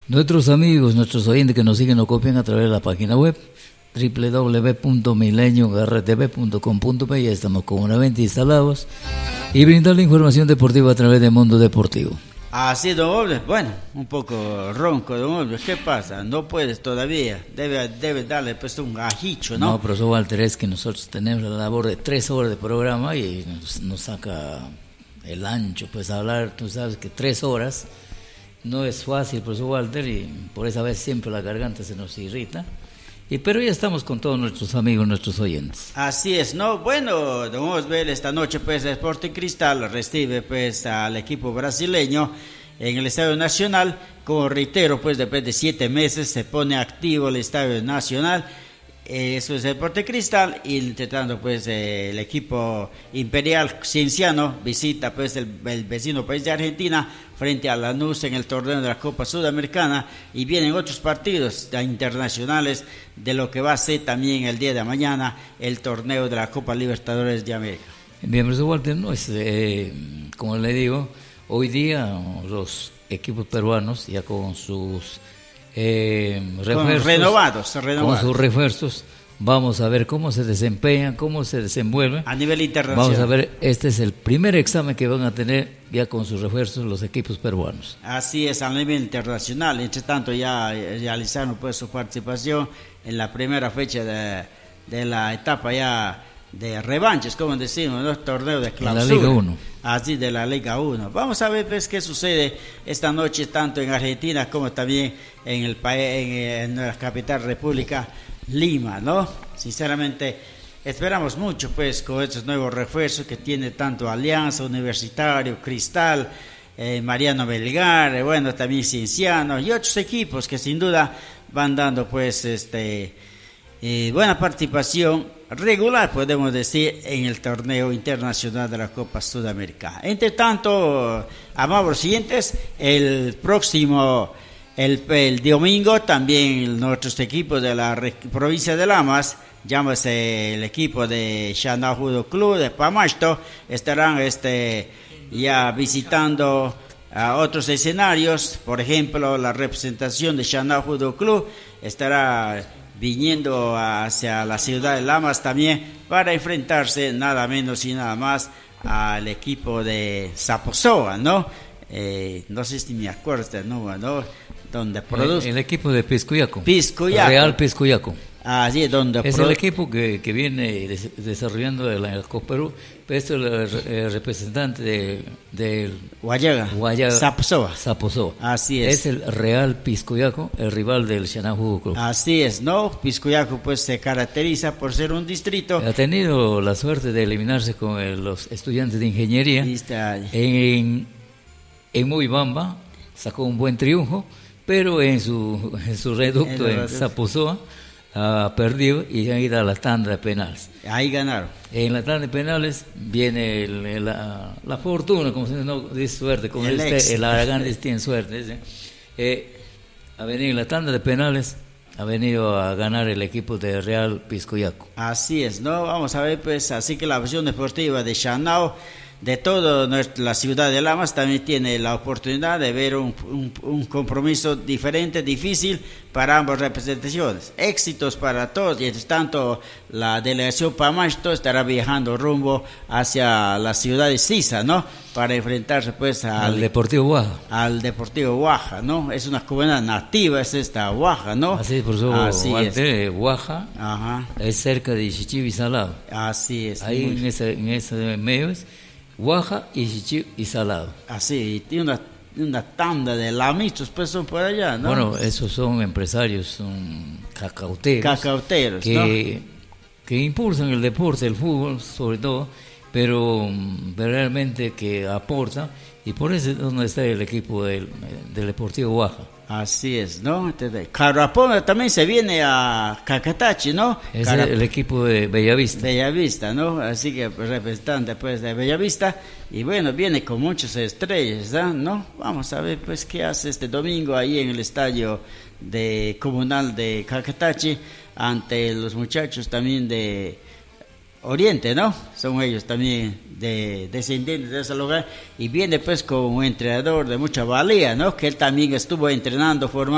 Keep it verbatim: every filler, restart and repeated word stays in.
Nuestros amigos, nuestros oyentes que nos siguen nos copian a través de la página web doble u doble u doble u punto milenio r t v punto com punto p. Ya estamos cómodamente instalados y brindar la información deportiva a través de Mundo Deportivo. Así, don Olves, bueno, un poco ronco, don Olves, ¿qué pasa? No puedes todavía, debe, debe darle pues un ajicho, ¿no? No, profesor Walter, es que nosotros tenemos la labor de tres horas de programa y nos, nos saca el ancho, pues hablar, tú sabes que tres horas no es fácil, profesor Walter, y por esa vez siempre la garganta se nos irrita. Y pero ya estamos con todos nuestros amigos, nuestros oyentes. Así es, ¿no? Bueno, vamos a ver esta noche, pues, el Sporting Cristal recibe, pues, al equipo brasileño en el Estadio Nacional. Como reitero, pues, después de siete meses se pone activo el Estadio Nacional. Eso es el Sporting Cristal, y intentando, pues, eh, el equipo Imperial Cienciano visita, pues, el, el vecino país de Argentina frente a Lanús en el torneo de la Copa Sudamericana, y vienen otros partidos internacionales de lo que va a ser también el día de mañana el torneo de la Copa Libertadores de América. Bien, profesor Walter, no es, eh, como le digo, hoy día los equipos peruanos ya con sus eh, refuerzos, renovados, renovados, con sus refuerzos, vamos a ver cómo se desempeñan, cómo se desenvuelven a nivel internacional. Vamos a ver, este es el primer examen que van a tener ya con sus refuerzos los equipos peruanos. Así es, a nivel internacional. Entre tanto ya realizaron, pues, su participación en la primera fecha de, de la etapa ya de revanches, como decimos, ¿no? Torneo de clausura. De la Liga uno. Así, de la Liga uno. Vamos a ver, pues, qué sucede esta noche, tanto en Argentina como también en el país, en, en la capital República Lima, ¿no? Sinceramente, esperamos mucho, pues, con estos nuevos refuerzos que tiene tanto Alianza, Universitario, Cristal, eh, Mariano Belgar, eh, bueno, también Cienciano y otros equipos que sin duda van dando, pues, este eh, buena participación regular, podemos decir, en el torneo internacional de la Copa Sudamericana. Entre tanto, amables siguientes, el próximo El, el domingo también nuestros equipos de la provincia de Lamas, llámese el equipo de Xandao Judo Club de Pamasto, estarán este ya visitando a otros escenarios. Por ejemplo, la representación de Xandao Judo Club estará viniendo hacia la ciudad de Lamas también para enfrentarse nada menos y nada más al equipo de Saposoa, ¿no? Eh, no sé si me acuerdo este número, ¿no? Donde produce el, el equipo de Piscuyaco, Piscuyaco. Real Piscuyaco. Así es, donde es produ- el equipo que, que viene des- desarrollando la, la Copa Perú, pero este es el, el representante de, de Guayaga, Guayaga Saposoa. Saposoa. Así es. Es el Real Piscuyaco, el rival del Xandao Judo Club. Así es, ¿no? Piscuyaco, pues, se caracteriza por ser un distrito. Ha tenido la suerte de eliminarse con el, los estudiantes de ingeniería en, en Moibamba, sacó un buen triunfo, pero en su, en su reducto en, en Saposoa ha perdido y han ido a la tanda de penales. Ahí ganaron. En la tanda de penales viene el, la, la fortuna, como se no dice suerte, como el, este, el Aragán tiene suerte. ¿sí? Eh, ha venido en la tanda de penales, ha venido a ganar el equipo de Real Piscuyaco. Así es, ¿no? Vamos a ver, pues, así que la versión deportiva de Xandao, de toda la ciudad de Lamas, también tiene la oportunidad de ver un, un, un compromiso diferente, difícil para ambas representaciones. Éxitos para todos, y entre tanto la delegación Pamasto estará viajando rumbo hacia la ciudad de Sisa, ¿no? Para enfrentarse, pues, al, al Deportivo Huaja. Al Deportivo Huaja, ¿no? Es una comunidad nativa, es esta Huaja, ¿no? Así es, por eso Así Walter, es. Huaja Ajá. es cerca de Ixhichibi y Salado. Así es. Ahí en ese, en ese medio es Huaja, Ixhichibi y Salado. Así, y tiene una, una tanda de lamitos, pues, son por allá, ¿no? Bueno, esos son empresarios, son cacauteros. Cacauteros, que, ¿no? que impulsan el deporte, el fútbol, sobre todo, pero, pero realmente que aportan, y por eso es donde está el equipo del, del Deportivo Huaja. Así es, ¿no? Carapona también se viene a Cacatachi, ¿no? Es Carap- el equipo de Bellavista. Bellavista, ¿no? Así que, pues, representante, pues, de Bellavista, y bueno, viene con muchas estrellas, ¿no? Vamos a ver, pues, qué hace este domingo ahí en el estadio de comunal de Cacatachi ante los muchachos también de Oriente, ¿no? Son ellos también de descendientes de ese lugar, y viene, pues, con un entrenador de mucha valía, ¿no? Que él también estuvo entrenando, formando